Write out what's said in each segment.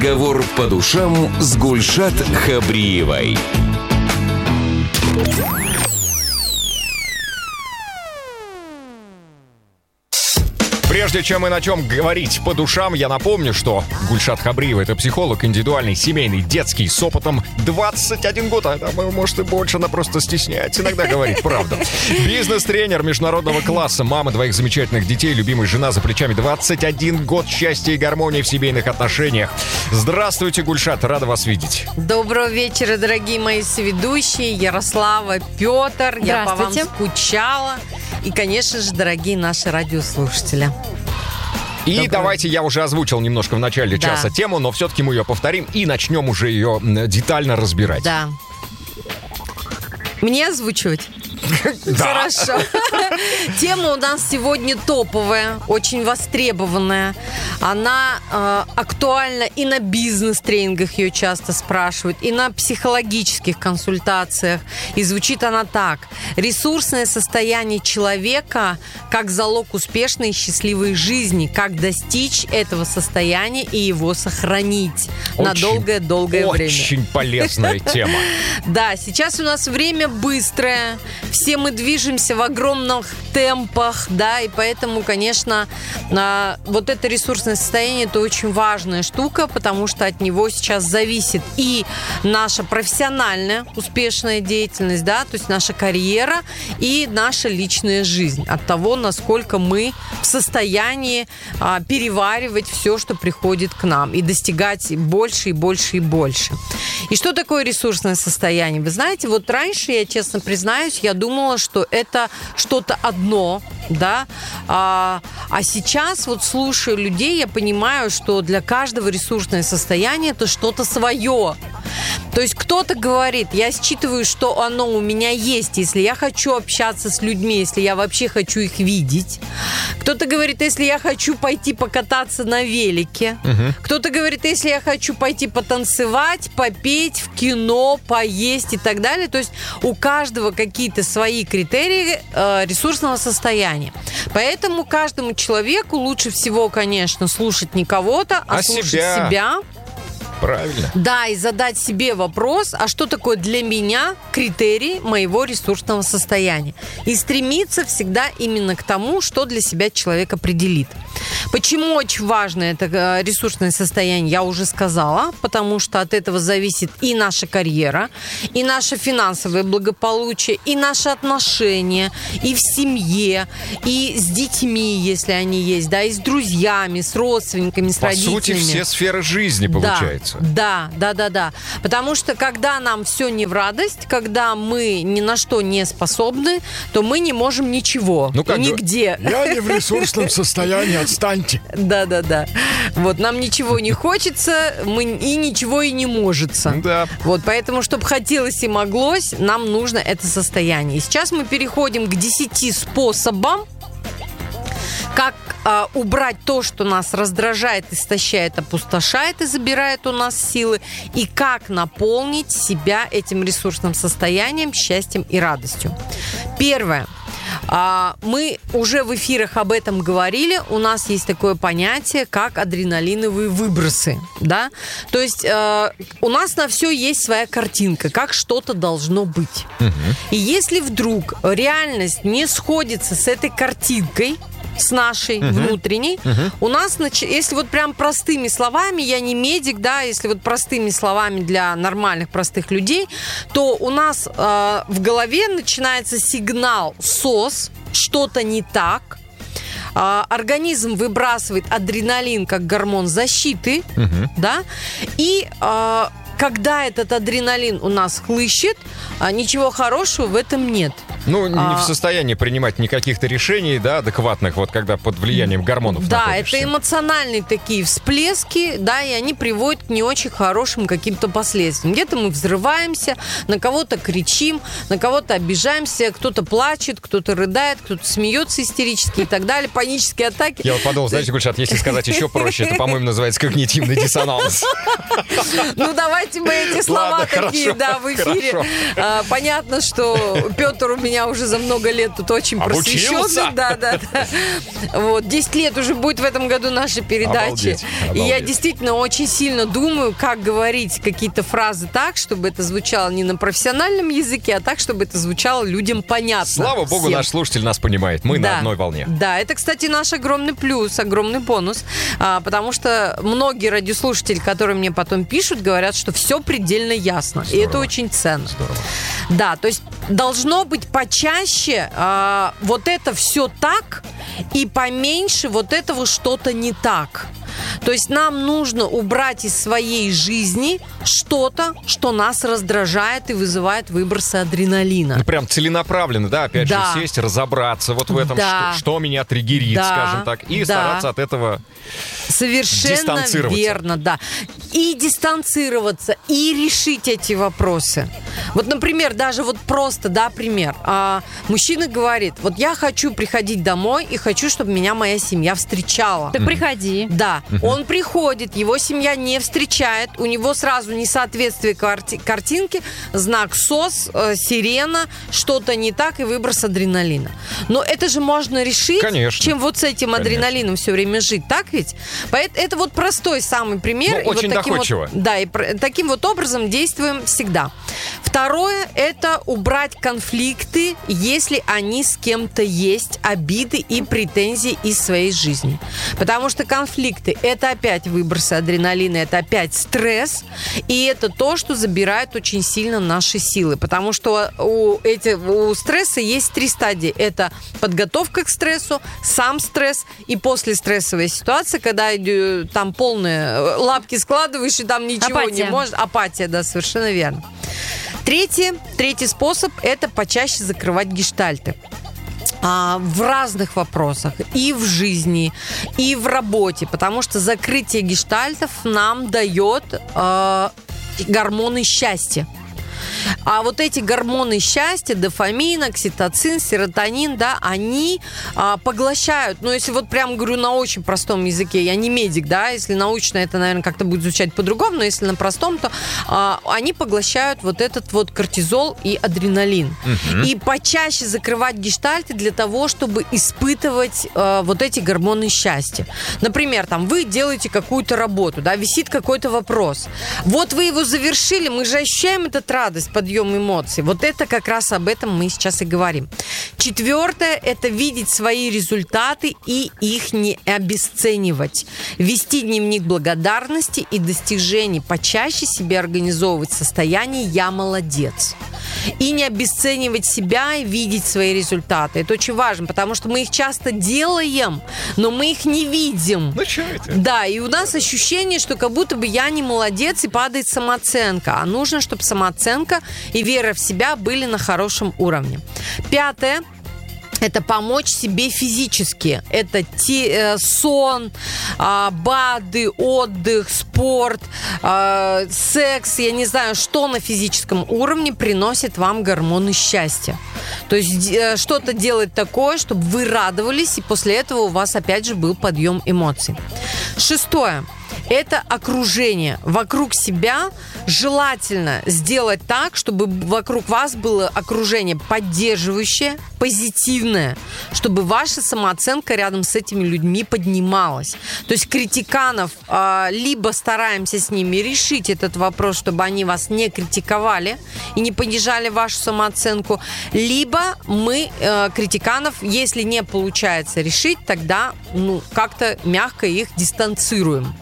Разговор по душам с Гульшат Хабриевой. Прежде чем мы начнем говорить по душам, я напомню, что Гульшат Хабриева — это психолог индивидуальный, семейный, детский, с опытом 21 год, а может и больше, она просто стесняется иногда говорить правду. Бизнес-тренер международного класса, мама двоих замечательных детей, любимая жена за плечами, 21 год счастья и гармонии в семейных отношениях. Здравствуйте, Гульшат, рада вас видеть. Доброго вечера, дорогие мои соведущие, Ярослава, Петр. Я по вам скучала. И, конечно же, дорогие наши радиослушатели. И давайте, я уже озвучил немножко в начале часа тему, но все-таки мы ее повторим и начнем уже ее детально разбирать. Да. Мне озвучивать? Да. Хорошо. Тема у нас сегодня топовая, очень востребованная. Она актуальна и на бизнес-тренингах, ее часто спрашивают, и на психологических консультациях. И звучит она так. Ресурсное состояние человека как залог успешной и счастливой жизни. Как достичь этого состояния и его сохранить на долгое-долгое время. Очень полезная тема. Да, сейчас у нас время быстрое. Все мы движемся в огромных темпах, да, и поэтому, конечно, вот это ресурсное состояние – это очень важная штука, потому что от него сейчас зависит и наша профессиональная успешная деятельность, да, то есть наша карьера и наша личная жизнь. От того, насколько мы в состоянии переваривать все, что приходит к нам, и достигать больше и больше и больше. И что такое ресурсное состояние? Вы знаете, вот раньше, я честно признаюсь, я думала, что это что-то одно, да, а сейчас вот слушаю людей, я понимаю, что для каждого ресурсное состояние это что-то свое. То есть кто-то говорит, я считываю, что оно у меня есть, если я хочу общаться с людьми, если я вообще хочу их видеть. Кто-то говорит, если я хочу пойти покататься на велике. Кто-то говорит, если я хочу пойти потанцевать, попеть, в кино, поесть и так далее. То есть у каждого какие-то свои критерии ресурсного состояния. Поэтому каждому человеку лучше всего, конечно, слушать не кого-то, а слушать себя. Правильно. Да, и задать себе вопрос, а что такое для меня критерий моего ресурсного состояния? И стремиться всегда именно к тому, что для себя человек определит. Почему очень важно это ресурсное состояние, я уже сказала, потому что от этого зависит и наша карьера, и наше финансовое благополучие, и наши отношения, и в семье, и с детьми, если они есть, да, и с друзьями, с родственниками, с родителями. По сути, все сферы жизни, получается. Да. Потому что когда нам все не в радость, когда мы ни на что не способны, то мы не можем ничего. Ну, как нигде. Я не в ресурсном состоянии, отстаньте. Да. Вот, нам ничего не хочется, и ничего и не можется. Да. Вот, поэтому, чтобы хотелось и моглось, нам нужно это состояние. И сейчас мы переходим к 10 способам, как убрать то, что нас раздражает, истощает, опустошает и забирает у нас силы, и как наполнить себя этим ресурсным состоянием, счастьем и радостью. Первое. Мы уже в эфирах об этом говорили. У нас есть такое понятие, как адреналиновые выбросы. Да? То есть у нас на все есть своя картинка, как что-то должно быть. И если вдруг реальность не сходится с этой картинкой, с нашей внутренней, у нас, если вот прям простыми словами, я не медик, да, если вот простыми словами для нормальных, простых людей, то у нас в голове начинается сигнал СОС, что-то не так, организм выбрасывает адреналин как гормон защиты, да, и когда этот адреналин у нас хлыщет, ничего хорошего в этом нет. Ну, не в состоянии принимать никаких-то решений, да, адекватных, вот когда под влиянием гормонов находишься. Это эмоциональные такие всплески, да, и они приводят к не очень хорошим каким-то последствиям. Где-то мы взрываемся, на кого-то кричим, на кого-то обижаемся, кто-то плачет, кто-то рыдает, кто-то смеется истерически и так далее, панические атаки. Я вот подумал, знаете, Гульшат, если сказать еще проще, это, по-моему, называется когнитивный диссонанс. Ну, давайте мы эти слова такие, да, в эфире. Понятно, что Петр у меня меня уже за много лет тут очень просвещенный. Да. Вот, 10 лет уже будет в этом году нашей передачи. Обалдеть. И я действительно очень сильно думаю, как говорить какие-то фразы так, чтобы это звучало не на профессиональном языке, а так, чтобы это звучало людям понятно. Слава богу, всем. наш слушатель нас понимает. Мы на одной волне. Да, это, кстати, наш огромный плюс, огромный бонус, потому что многие радиослушатели, которые мне потом пишут, говорят, что все предельно ясно. Здорово. И это очень ценно. Здорово. Да, то есть должно быть почаще вот это все так, и поменьше вот этого что-то не так. То есть нам нужно убрать из своей жизни что-то, что нас раздражает и вызывает выбросы адреналина. Ну, прям целенаправленно, да, опять же, сесть, разобраться вот в этом, что меня триггерит, скажем так, и стараться от этого совершенно верно, да. И дистанцироваться, и решить эти вопросы. Вот, например, даже вот просто, да, пример. Мужчина говорит, вот я хочу приходить домой и хочу, чтобы меня моя семья встречала. Так приходи. Да, он приходит, его семья не встречает, у него сразу несоответствие картинки, знак СОС, сирена, что-то не так и выброс адреналина. Но это же можно решить, чем вот с этим адреналином все время жить, так ведь? Это вот простой самый пример. Ну, очень вот таким доходчиво. Да, и таким вот образом действуем всегда. Второе – это убрать конфликты, если они с кем-то есть, обиды и претензии из своей жизни. Потому что конфликты – это опять выбросы адреналина, это опять стресс, и это то, что забирает очень сильно наши силы. Потому что у стресса есть 3 стадии. Это подготовка к стрессу, сам стресс и послестрессовая ситуация, когда там полные лапки складываешь, и там ничего не можешь. Апатия, да, совершенно верно. Третий способ – это почаще закрывать гештальты. В разных вопросах, и в жизни, и в работе, потому что закрытие гештальтов нам дает гормоны счастья. А вот эти гормоны счастья, дофамин, окситоцин, серотонин, да, они поглощают, ну, если вот прям говорю на очень простом языке, я не медик, да, если научно это, наверное, как-то будет звучать по-другому, но если на простом, то они поглощают вот этот вот кортизол и адреналин. И почаще закрывать гештальты для того, чтобы испытывать вот эти гормоны счастья. Например, там, вы делаете какую-то работу, да, висит какой-то вопрос. Вот вы его завершили, мы же ощущаем этот радость, подъем эмоций. Вот это как раз об этом мы сейчас и говорим. 4 – это видеть свои результаты и их не обесценивать. Вести дневник благодарности и достижений. Почаще себе организовывать состояние «я молодец». И не обесценивать себя и видеть свои результаты. Это очень важно, потому что мы их часто делаем, но мы их не видим. Ну, что это? Да, и у нас ощущение, что как будто бы я не молодец, и падает самооценка. А нужно, чтобы самооценка и вера в себя были на хорошем уровне. 5 – это помочь себе физически. Это сон, БАДы, отдых, спорт, секс, я не знаю, что на физическом уровне приносит вам гормоны счастья. То есть что-то делать такое, чтобы вы радовались, и после этого у вас опять же был подъем эмоций. 6 – это окружение. Вокруг себя желательно сделать так, чтобы вокруг вас было окружение поддерживающее, позитивное, чтобы ваша самооценка рядом с этими людьми поднималась. То есть критиканов либо стараемся с ними решить этот вопрос, чтобы они вас не критиковали и не понижали вашу самооценку, либо мы критиканов, если не получается решить, тогда как-то мягко их дистанцируем.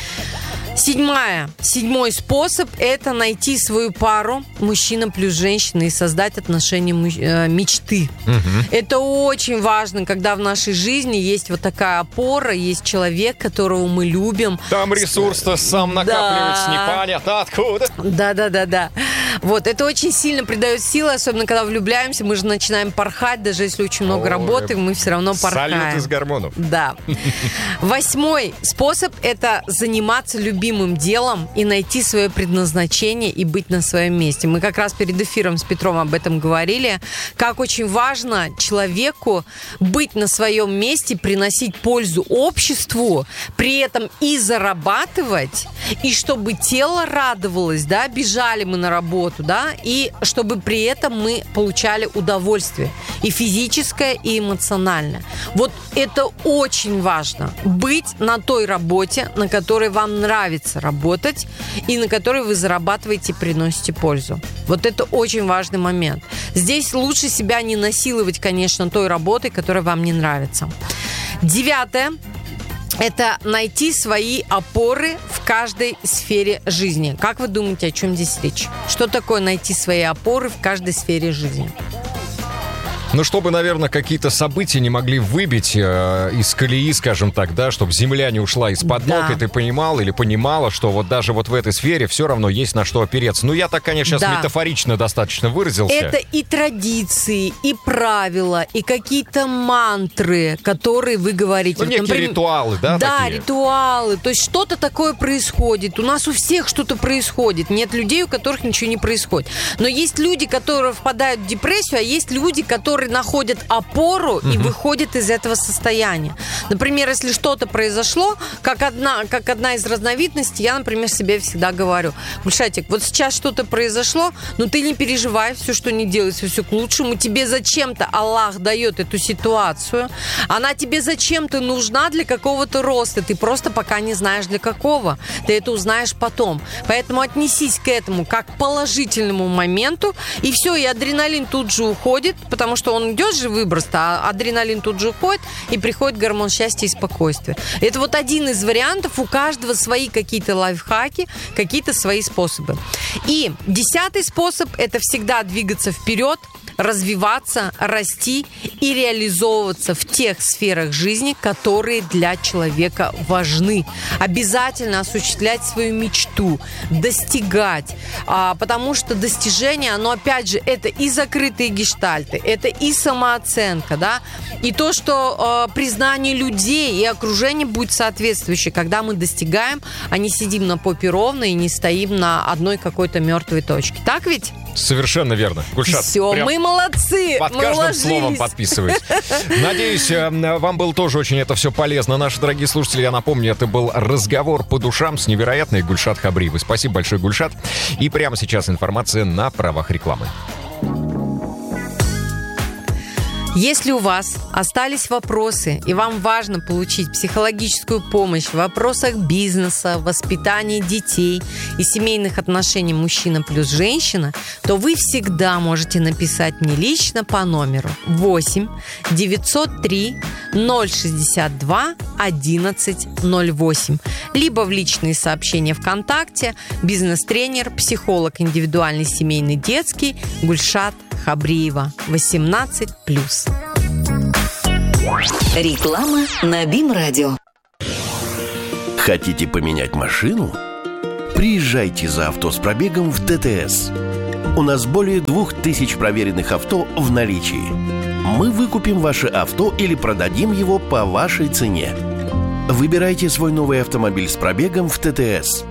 7 способ – это найти свою пару, мужчина плюс женщина, и создать отношения мечты. Это очень важно, когда в нашей жизни есть вот такая опора, есть человек, которого мы любим. Там ресурс-то сам накапливается, непонятно откуда. Да. Вот, это очень сильно придает силы, особенно когда влюбляемся, мы же начинаем порхать, даже если очень много работы, мы все равно порхаем. Салют из гормонов. Да. 8 способ – это заниматься любимым делом и найти свое предназначение и быть на своем месте. Мы как раз перед эфиром с Петром об этом говорили, как очень важно человеку быть на своем месте, приносить пользу обществу, при этом и зарабатывать, и чтобы тело радовалось, да, бежали мы на работу, работу, да, и чтобы при этом мы получали удовольствие и физическое, и эмоциональное. Вот это очень важно. Быть на той работе, на которой вам нравится работать, и на которой вы зарабатываете и приносите пользу. Вот это очень важный момент. Здесь лучше себя не насиловать, конечно, той работой, которая вам не нравится. 9. Это найти свои опоры в каждой сфере жизни. Как вы думаете, о чем здесь речь? Что такое найти свои опоры в каждой сфере жизни? Ну, чтобы, наверное, какие-то события не могли выбить из колеи, скажем так, да, чтобы земля не ушла из-под ног, и ты понимал или понимала, что вот даже вот в этой сфере все равно есть на что опереться. Ну, я так, конечно, сейчас метафорично достаточно выразился. Это и традиции, и правила, и какие-то мантры, которые вы говорите. Ну, некие например, ритуалы, да? Да, такие? Ритуалы. То есть что-то такое происходит. У нас у всех что-то происходит. Нет людей, у которых ничего не происходит. Но есть люди, которые впадают в депрессию, а есть люди, которые находят опору и выходят из этого состояния. Например, если что-то произошло, как одна из разновидностей, я, например, себе всегда говорю: Гульшатик, вот сейчас что-то произошло, но ты не переживай, все, что не делается, все к лучшему. Тебе зачем-то Аллах дает эту ситуацию. Она тебе зачем-то нужна для какого-то роста. Ты просто пока не знаешь для какого. Ты это узнаешь потом. Поэтому отнесись к этому как к положительному моменту, и все, и адреналин тут же уходит, потому что он идет же выброс, а адреналин тут же уходит, и приходит гормон счастья и спокойствия. Это вот один из вариантов. У каждого свои какие-то лайфхаки, какие-то свои способы. И 10-й способ – это всегда двигаться вперед, развиваться, расти и реализовываться в тех сферах жизни, которые для человека важны. Обязательно осуществлять свою мечту, достигать, потому что достижение, оно, опять же, это и закрытые гештальты, это и самооценка, да, и то, что признание людей и окружение будет соответствующее, когда мы достигаем, а не сидим на попе ровно и не стоим на одной какой-то мертвой точке. Так ведь? Совершенно верно. Гульшат, все, мы молодцы. Под каждым словом подписываюсь. Надеюсь, вам было тоже очень это все полезно. Наши дорогие слушатели, я напомню, это был разговор по душам с невероятной Гульшат Хабриевой. Спасибо большое, Гульшат. И прямо сейчас информация на правах рекламы. Если у вас остались вопросы, и вам важно получить психологическую помощь в вопросах бизнеса, воспитания детей и семейных отношений мужчина плюс женщина, то вы всегда можете написать мне лично по номеру 8 903 062 1108, либо в личные сообщения ВКонтакте «Бизнес-тренер, психолог индивидуальный, семейный, детский» Гульшат Хабриева, 18+. Реклама на БИМ-радио. Хотите поменять машину? Приезжайте за авто с пробегом в ТТС. У нас более 2000 проверенных авто в наличии. Мы выкупим ваше авто или продадим его по вашей цене. Выбирайте свой новый автомобиль с пробегом в ТТС.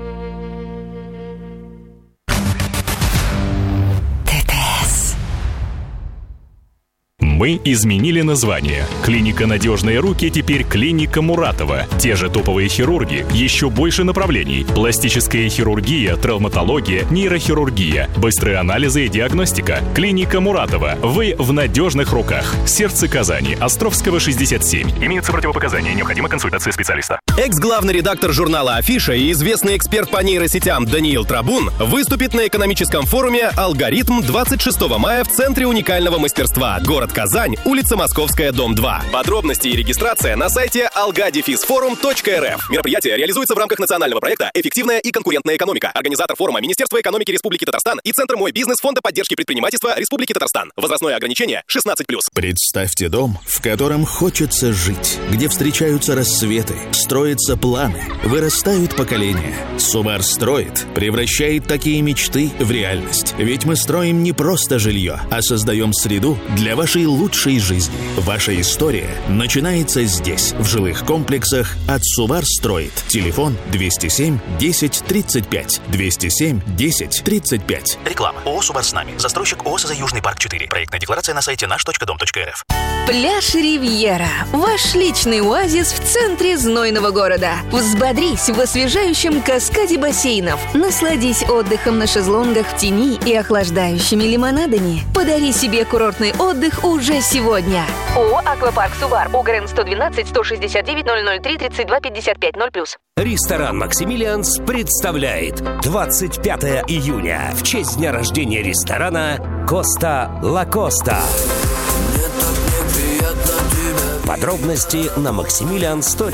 Мы изменили название. Клиника «Надежные руки» теперь клиника Муратова. Те же топовые хирурги, еще больше направлений. Пластическая хирургия, травматология, нейрохирургия, быстрые анализы и диагностика. Клиника Муратова. Вы в надежных руках. Сердце Казани. Островского, 67. Имеются противопоказания. Необходима консультация специалиста. Экс-главный редактор журнала «Афиша» и известный эксперт по нейросетям Даниил Трабун выступит на экономическом форуме «Алгоритм» 26 мая в Центре уникального мастерства. Город Казань, улица Московская, дом 2. Подробности и регистрация на сайте algadefisforum.rf. Мероприятие реализуется в рамках национального проекта «Эффективная и конкурентная экономика». Организатор форума Министерство экономики Республики Татарстан и Центр «Мой бизнес» Фонда поддержки предпринимательства Республики Татарстан. Возрастное ограничение 16+. Представьте дом, в котором хочется жить, где встречаются рассветы, строятся планы, вырастают поколения. Сумар строит, превращает такие мечты в реальность. Ведь мы строим не просто жилье, а создаем среду для вашей лучшей жизни. Ваша история начинается здесь, в жилых комплексах от Суварстроит. Телефон 207 10 35. 207 10 35. Реклама. ООО «Сувар с нами». Застройщик ООО «За Южный парк 4». Проектная декларация на сайте наш.дом.рф. Пляж «Ривьера». Ваш личный оазис в центре знойного города. Взбодрись в освежающем каскаде бассейнов. Насладись отдыхом на шезлонгах в тени и охлаждающими лимонадами. Подари себе курортный отдых уже сегодня. ООО «Аквапарк Сувар». УГРН 112 169 003 32 55 0+. Ресторан «Максимилианс» представляет 25 июня в честь дня рождения ресторана «Коста Ла Коста». Подробности на maximilians.ru.